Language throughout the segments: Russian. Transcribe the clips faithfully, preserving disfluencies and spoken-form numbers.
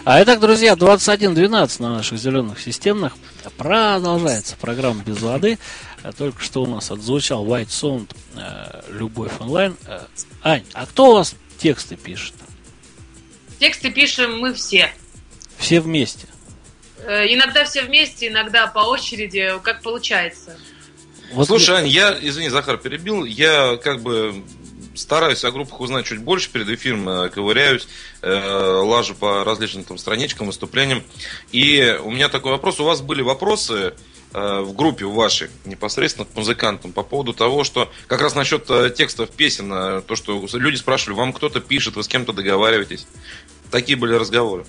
А итак, друзья, двадцать один двенадцать на наших зеленых системных. Продолжается программа «Без воды». Только что у нас отзвучал White Sound «Любовь онлайн». Ань, а кто у вас тексты пишет? Тексты пишем мы все. Все вместе? Иногда все вместе, иногда по очереди, как получается. Вот Слушай, я... Ань, я, извини, Захар, перебил, я как бы стараюсь о группах узнать чуть больше перед эфиром, ковыряюсь, э, лажу по различным там страничкам, выступлениям. И у меня такой вопрос, у вас были вопросы э, в группе у вашей, непосредственно к музыкантам, по поводу того, что как раз насчет э, текстов песен, э, то, что люди спрашивали, вам кто-то пишет, вы с кем-то договариваетесь. Такие были разговоры.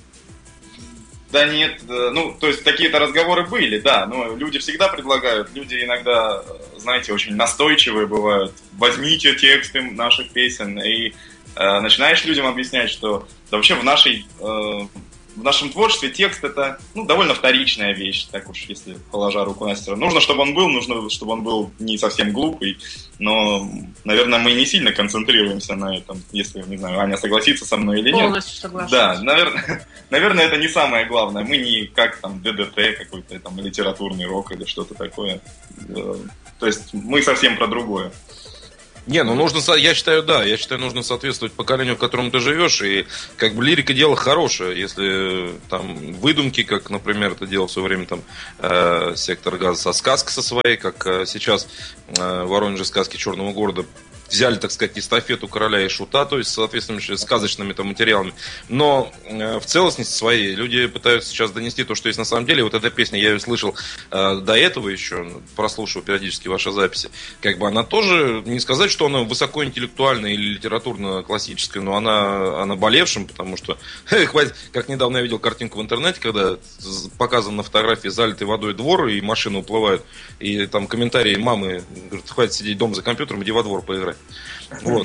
Да нет, ну, то есть такие-то разговоры были, да, но люди всегда предлагают, люди иногда, знаете, очень настойчивые бывают. Возьмите тексты наших песен, и э, начинаешь людям объяснять, что да, вообще в нашей... Э, В нашем творчестве текст это ну, довольно вторичная вещь, так уж, если положа руку на сердце. Нужно, чтобы он был, нужно, чтобы он был не совсем глупый, но, наверное, мы не сильно концентрируемся на этом, если, не знаю, Аня согласится со мной или нет. Полностью согласна. Да, наверное, наверное, это не самое главное. Мы не как там ДДТ какой-то, там, литературный рок или что-то такое. То есть мы совсем про другое. Не, ну нужно, я считаю, да, я считаю, нужно соответствовать поколению, в котором ты живешь, и как бы лирика дело хорошее, если там выдумки, как, например, это делал в свое время там э, Сектор Газа со сказкой со своей, как э, сейчас э, в Воронеже сказки Черного города взяли, так сказать, эстафету Короля и Шута, то есть соответствующими сказочными там материалами. Но э, в целостности своей люди пытаются сейчас донести то, что есть на самом деле. Вот эта песня, я ее слышал э, до этого еще, прослушивал периодически ваши записи. Как бы она тоже, не сказать, что она высокоинтеллектуальная или литературно-классическая, но она, она болевшим, потому что, хватит, как недавно я видел картинку в интернете, когда показан на фотографии залитый водой двор, и машины уплывают, и там комментарии мамы, говорят, хватит сидеть дома за компьютером, иди во двор поиграть. Вот.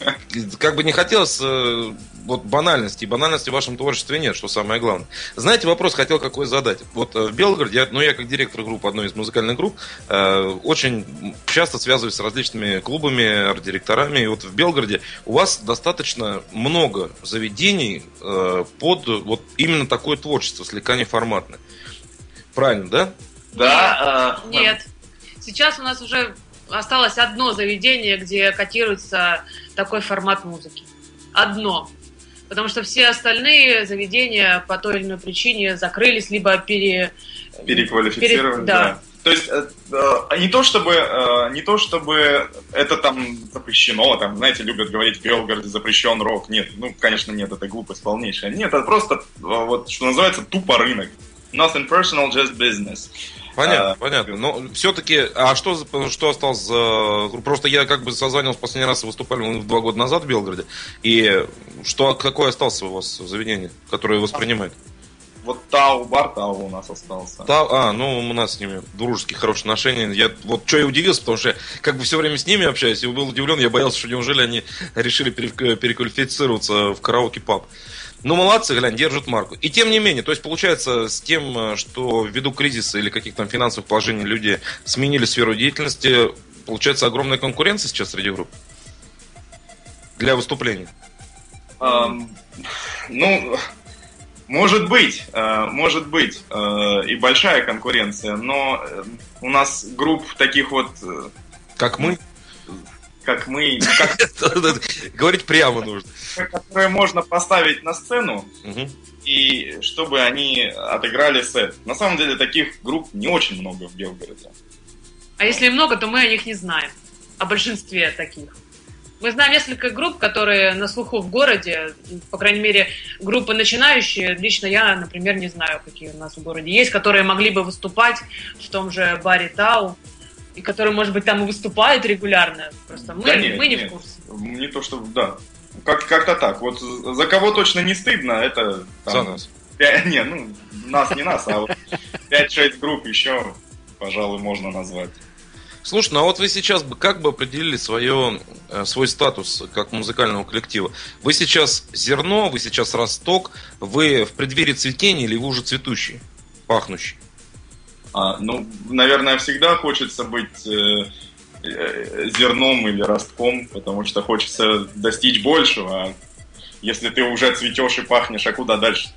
Как бы не хотелось э, вот банальности, и банальности в вашем творчестве нет, что самое главное. Знаете, вопрос хотел какой задать. Вот э, в Белгороде, я, ну я как директор группы, одной из музыкальных групп, э, очень часто связываюсь с различными клубами, арт-директорами. И вот в Белгороде у вас достаточно много заведений э, под вот именно такое творчество, слегка неформатное. Правильно, да? Да. Нет, э, нет. Сейчас у нас уже осталось одно заведение, где котируется такой формат музыки. Одно. Потому что все остальные заведения по той или иной причине закрылись, либо пере... переквалифицировали. Пере... Да. Да. То есть э, не то чтобы э, не то чтобы это там запрещено, там, знаете, любят говорить, в Белгороде запрещен рок. Нет, ну, конечно, нет, это глупость полнейшая. Нет, это просто, вот, что называется, тупо рынок. Nothing personal, just business. Понятно, а, понятно. Но все-таки, а что, что осталось за... Просто я как бы созванивался последний раз, выступали мы два года назад в Белгороде. И что, какое осталось у вас заведение, которое воспринимает? Вот Тау, бар Тау у нас остался. Тау, а, ну у нас с ними дружеские, хорошие отношения. Я вот что я удивился, потому что я как бы все время с ними общаюсь, и был удивлен, я боялся, что неужели они решили переквалифицироваться в караоке-паб. Ну, молодцы, глянь, держат марку. И тем не менее, то есть получается с тем, что ввиду кризиса или каких-то там финансовых положений люди сменили сферу деятельности, получается огромная конкуренция сейчас среди групп для выступлений? Um, ну, может быть, может быть и большая конкуренция, но у нас групп таких вот... Как мы? Как мы... Говорить прямо нужно. Которые можно поставить на сцену, угу. И чтобы они отыграли сет. На самом деле таких групп не очень много в Белгороде. А если много, то мы о них не знаем. О большинстве таких. Мы знаем несколько групп, которые на слуху в городе. По крайней мере, группы начинающие. Лично я, например, не знаю, какие у нас в городе есть, которые могли бы выступать в том же баре Тау. И которые, может быть, там и выступают регулярно. Просто мы, да нет, мы не нет. в курсе. Не то, что... Да. Как- как-то так. Вот за кого точно не стыдно, это... Там, за нас. пять, не, ну, нас не нас, а вот пять-шесть групп еще, пожалуй, можно назвать. Слушай, ну а вот вы сейчас бы как бы определили свое, свой статус как музыкального коллектива? Вы сейчас зерно, вы сейчас росток, вы в преддверии цветения или вы уже цветущий, пахнущий? А, ну, наверное, всегда хочется быть э, э, зерном или ростком, потому что хочется достичь большего. А если ты уже цветешь и пахнешь, а куда дальше-то?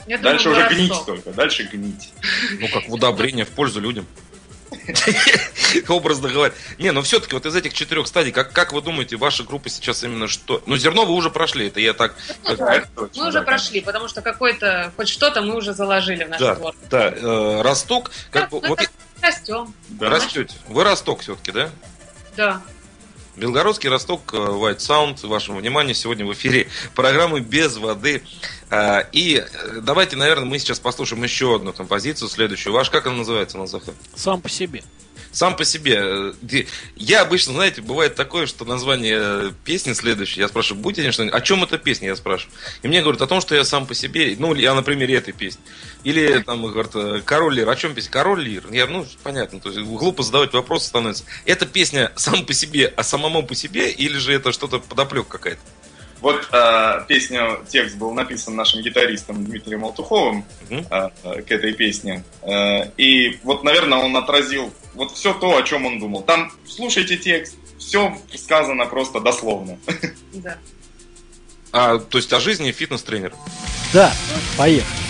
Я Дальше думаю, уже Ростов. гнить только, дальше гнить. Ну, как в удобрение в пользу людям. Образно говоря. Не, но все-таки вот из этих четырех стадий, как, как вы думаете, ваша группа сейчас именно что? Ну, зерно вы уже прошли, это я так... Ну, как- да, Это точно, мы уже да, прошли, потому что какой-то, хоть что-то мы уже заложили в наш Да, двор. да, э, росток, как бы, Ну, вот это растем. Да. растете. Вы росток все-таки, да? Да. Белгородский Росток, э, White Sound, вашему вниманию сегодня в эфире программы «Без воды». А, И э, давайте, наверное, мы сейчас послушаем еще одну композицию, следующую. Ваш, как она называется, Назаха? Сам по себе. Сам по себе. э, ди- Я обычно, знаете, бывает такое, что название э, песни следующее. Я спрашиваю, будете они что-нибудь? О чем эта песня, я спрашиваю. И мне говорят о том, что я сам по себе. Ну, я на примере этой песни. Или там, говорят, э, Король Лир. О чем песня? Король Лир. Я, ну, понятно. То есть глупо задавать вопросы становится. Эта песня сам по себе, а самому по себе? Или же это что-то подоплек какая-то? Вот э, песня, текст был написан нашим гитаристом Дмитрием Алтуховым Мгм. э, э, к этой песне. Э, и вот, наверное, он отразил вот все то, о чем он думал. Там, слушайте текст, все сказано просто дословно. Да. А, то есть о жизни фитнес-тренера. Да, поехали.